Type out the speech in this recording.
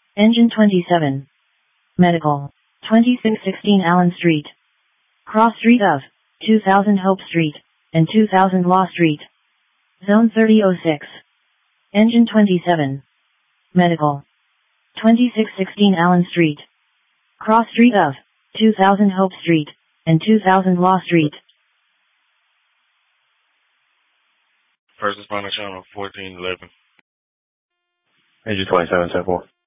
Engine 27. Medical. 2616 Allen Street. Cross Street of 2000 Hope Street and 2000 Law Street. Zone 3006. Engine 27. Medical. 2616 Allen Street. Cross Street of 2000 Hope Street and 2000 Law Street. First responder channel 1411. Engine 27, 10-4.